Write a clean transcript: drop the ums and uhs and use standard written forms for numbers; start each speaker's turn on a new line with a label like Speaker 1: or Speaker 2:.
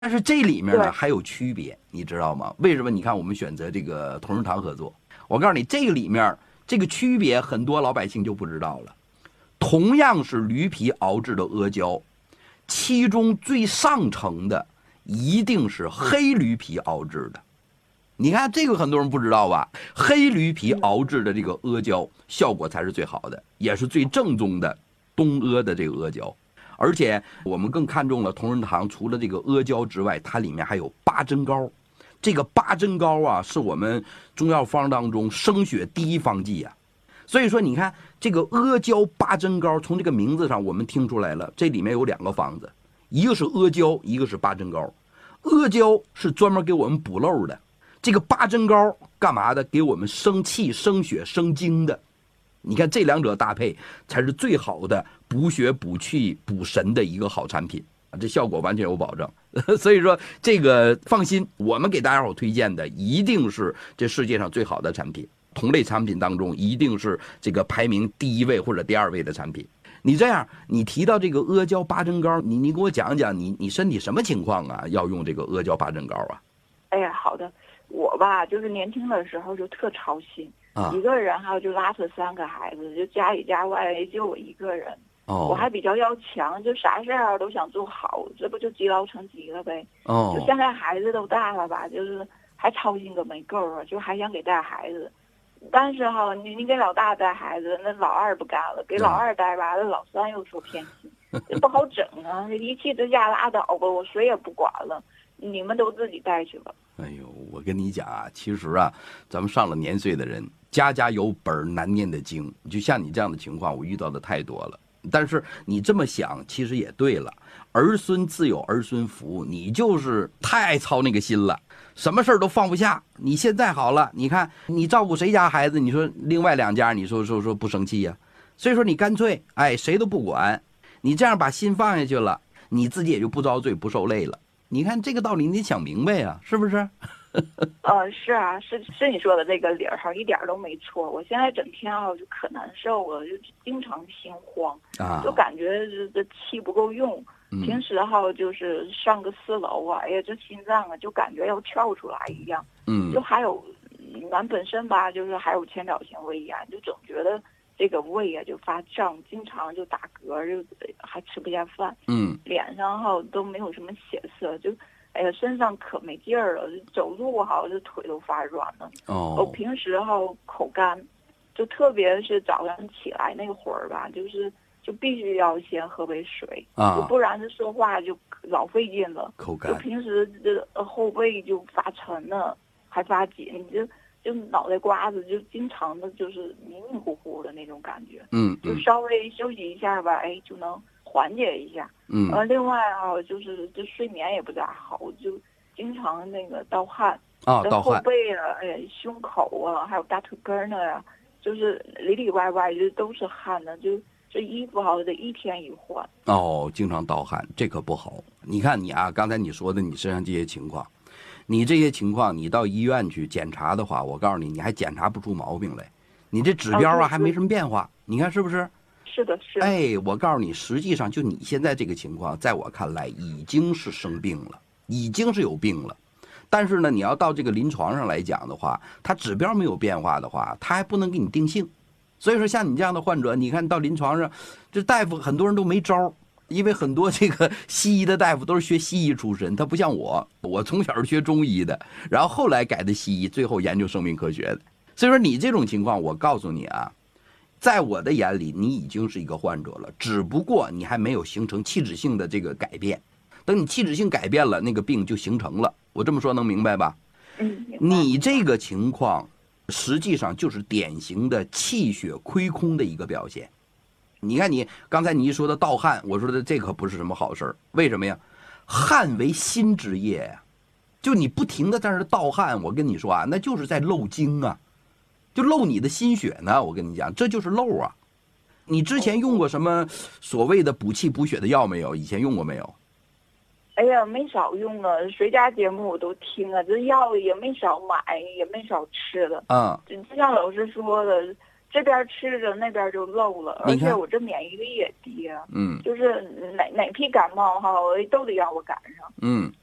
Speaker 1: 但是这里面呢还有区别，你知道吗？为什么？你看我们选择这个同仁堂合作，我告诉你，这个里面这个区别很多老百姓就不知道了。同样是驴皮熬制的阿胶，其中最上乘的一定是黑驴皮熬制的。你看这个很多人不知道吧？黑驴皮熬制的这个阿胶效果才是最好的，也是最正宗的东阿的这个阿胶。而且我们更看重了同仁堂除了这个阿胶之外，它里面还有八珍膏。这个八珍膏啊，是我们中药方当中生血第一方剂啊。所以说你看这个阿胶八珍膏，从这个名字上我们听出来了，这里面有两个方子，一个是阿胶，一个是八珍膏。阿胶是专门给我们补漏的，这个八珍膏干嘛的？给我们生气生血生精的。你看这两者搭配才是最好的补血补气补神的一个好产品，这效果完全有保证。所以说这个放心，我们给大家伙推荐的一定是这世界上最好的产品，同类产品当中一定是这个排名第一位或者第二位的产品。你这样，你提到这个阿胶八珍膏，你给我讲讲你身体什么情况啊？要用这个阿胶八珍膏啊？
Speaker 2: 哎呀，好的，我吧就是年轻的时候就特操心。一个人就拉扯3个孩子，就家里家外就我一个人。我还比较要强，就啥事儿都想做好，这不就积劳成疾了呗。就现在孩子都大了吧，就是还操心个没够啊，就还想给带孩子。但是你给老大带孩子，那老二不干了；给老二带吧，那老三又说偏心，这不好整啊！一气之下拉倒吧，我谁也不管了，你们都自己带去吧。
Speaker 1: 哎呦，我跟你讲啊，其实啊，咱们上了年岁的人，家家有本难念的经。就像你这样的情况，我遇到的太多了。但是你这么想，其实也对了。儿孙自有儿孙福，你就是太爱操那个心了，什么事儿都放不下。你现在好了，你看你照顾谁家孩子，你说另外2家，你说不生气呀？所以说你干脆谁都不管，你这样把心放下去了，你自己也就不遭罪不受累了。你看这个道理你得想明白呀，是不是？
Speaker 2: 是啊，是你说的这个理儿一点都没错。我现在整天就可难受了，就经常心慌就感觉这气不够用。平时就是上个4楼哎呀，这心脏就感觉要跳出来一样。就还有俺本身吧，就是还有前列腺胃炎，就总觉得这个胃就发胀，经常就打嗝，就还吃不下饭。脸上都没有什么血色，就哎呀身上可没劲儿了，走路这腿都发软了。我平时口干，就特别是早上起来那会儿吧，就必须要先喝杯水就不然说话就老费劲了。
Speaker 1: 口干，
Speaker 2: 就平时这后背就发沉了，还发紧，就脑袋瓜子就经常的就是迷迷糊糊的那种感觉。就稍微休息一下吧，就能缓解一下。另外就是这睡眠也不咋好，就经常那个盗汗。
Speaker 1: 盗汗。
Speaker 2: 后背胸口还有大腿根呀，就是里里外外就都是汗的，就这衣服得1天1换。
Speaker 1: 经常盗汗，这可不好。你看你刚才你说的你身上这些情况，你这些情况你到医院去检查的话，我告诉你，你还检查不出毛病来，你这指标还没什么变化，你看是不是？
Speaker 2: 是的，是的。
Speaker 1: 我告诉你，实际上就你现在这个情况，在我看来已经是生病了，已经是有病了。但是呢，你要到这个临床上来讲的话，它指标没有变化的话，它还不能给你定性。所以说像你这样的患者，你看到临床上，这大夫很多人都没招，因为很多这个西医的大夫都是学西医出身，他不像我从小是学中医的，然后后来改的西医，最后研究生命科学的。所以说你这种情况，我告诉你在我的眼里，你已经是一个患者了，只不过你还没有形成器质性的这个改变。等你器质性改变了，那个病就形成了。我这么说能明白吧？你这个情况实际上就是典型的气血亏空的一个表现。你看你刚才你一说的盗汗，我说的这可不是什么好事。为什么呀？汗为心之液呀，就你不停的在那盗汗，我跟你说那就是在漏精就漏你的心血呢。我跟你讲，这就是漏你之前用过什么所谓的补气补血的药没有？以前用过没有？
Speaker 2: 哎呀，没少用谁家节目我都听这药也没少买，也没少吃的。就像老师说的，这边吃着那边就漏了，而且我这免疫力也低就是哪批感冒都得让我赶上。